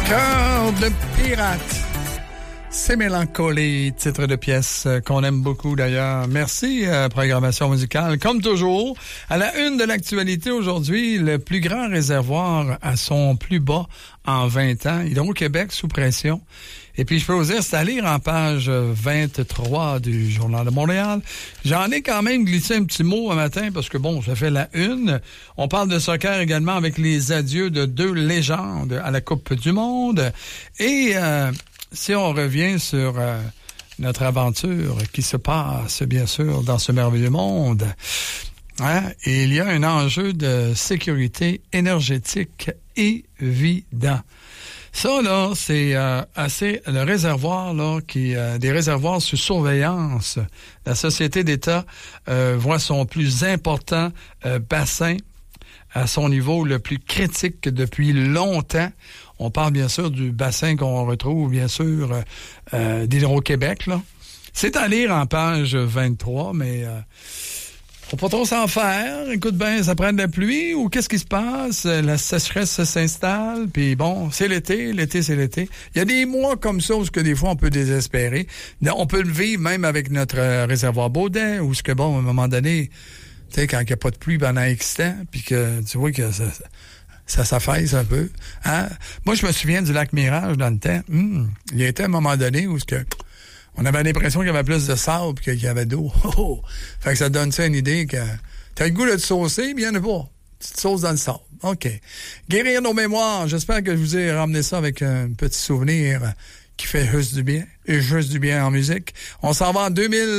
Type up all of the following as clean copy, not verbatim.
Cœur de pirate. C'est Mélancolie, titre de pièce qu'on aime beaucoup d'ailleurs. Merci, programmation musicale. Comme toujours, à la une de l'actualité aujourd'hui, le plus grand réservoir à son plus bas en 20 ans. Hydro-Québec sous pression. Et puis, je peux vous dire, c'est à lire en page 23 du Journal de Montréal. J'en ai quand même glissé un petit mot un matin parce que, bon, ça fait la une. On parle de soccer également avec les adieux de deux légendes à la Coupe du Monde. Et si on revient sur notre aventure qui se passe, bien sûr, dans ce merveilleux monde, hein, il y a un enjeu de sécurité énergétique évident. Ça, là, c'est assez le réservoir, là, des réservoirs sous surveillance. La Société d'État voit son plus important bassin à son niveau le plus critique depuis longtemps. On parle bien sûr du bassin qu'on retrouve, bien sûr, d'Hydro-Québec, là. C'est à lire en page 23, mais faut pas trop s'en faire. Écoute bien, ça prend de la pluie ou qu'est-ce qui se passe? La sécheresse s'installe, puis bon, c'est l'été, c'est l'été. Il y a des mois comme ça où que des fois on peut désespérer. On peut le vivre même avec notre réservoir Baudet, où ce que bon, à un moment donné, tu sais, quand il n'y a pas de pluie pendant X temps, puis que tu vois que ça s'affaisse un peu. Hein? Moi, je me souviens du lac Mirage dans le temps. Il y a été un moment donné où ce que on avait l'impression qu'il y avait plus de sable qu'il y avait d'eau. Fait que ça donne ça une idée que t'as le goût de te saucer, mais il n'y en a pas. Tu te sauces dans le sable. OK. Guérir nos mémoires. J'espère que je vous ai ramené ça avec un petit souvenir qui fait juste du bien. Et juste du bien en musique. On s'en va en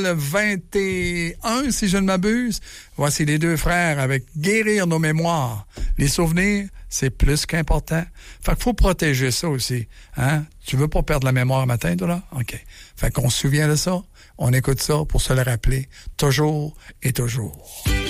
2021, si je ne m'abuse. Voici les deux frères avec Guérir nos mémoires. Les souvenirs, c'est plus qu'important. Fait qu'il faut protéger ça aussi. Hein? Tu veux pas perdre la mémoire matin, toi, là? OK. Fait qu'on se souvient de ça. On écoute ça pour se le rappeler. Toujours et toujours.